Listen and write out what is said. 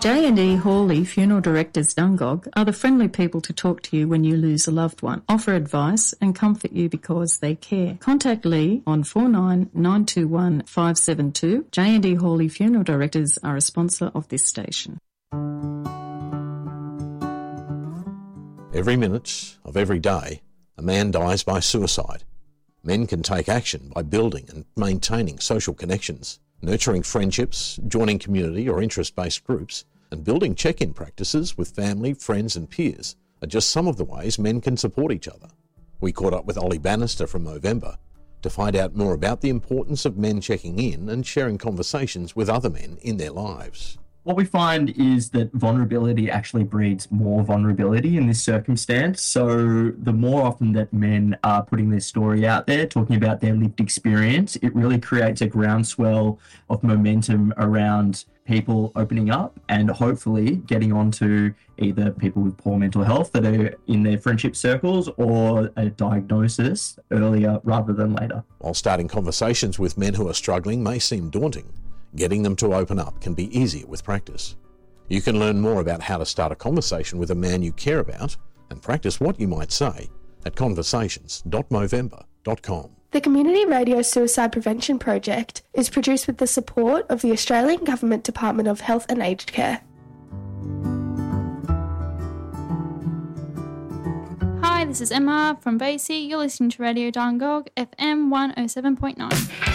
J&E Hawley Funeral Directors Dungog are the friendly people to talk to you when you lose a loved one, offer advice and comfort you because they care. Contact Lee on 49921572. 572. J&E Hawley Funeral Directors are a sponsor of this station. Every minute of every day, a man dies by suicide. Men can take action by building and maintaining social connections, nurturing friendships, joining community or interest-based groups, and building check-in practices with family, friends and peers are just some of the ways men can support each other. We caught up with Ollie Bannister from Movember to find out more about the importance of men checking in and sharing conversations with other men in their lives. What we find is that vulnerability actually breeds more vulnerability in this circumstance. So the more often that men are putting their story out there, talking about their lived experience, it really creates a groundswell of momentum around people opening up and hopefully getting onto either people with poor mental health that are in their friendship circles or a diagnosis earlier rather than later. While starting conversations with men who are struggling may seem daunting, getting them to open up can be easier with practice. You can learn more about how to start a conversation with a man you care about and practice what you might say at conversations.movember.com. The Community Radio Suicide Prevention Project is produced with the support of the Australian Government Department of Health and Aged Care. Hi, this is Emma from Basie. You're listening to Radio Dungog, FM 107.9.